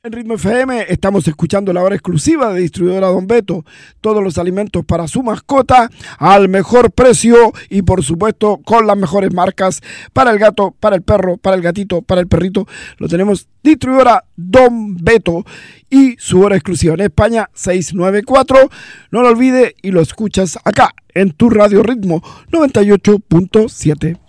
En Ritmo FM estamos escuchando la hora exclusiva de Distribuidora Don Beto. Todos los alimentos para su mascota al mejor precio y por supuesto con las mejores marcas para el gato, para el perro, para el gatito, para el perrito. Lo tenemos Distribuidora Don Beto y su hora exclusiva en España 694. No lo olvides y lo escuchas acá en tu Radio Ritmo 98.7.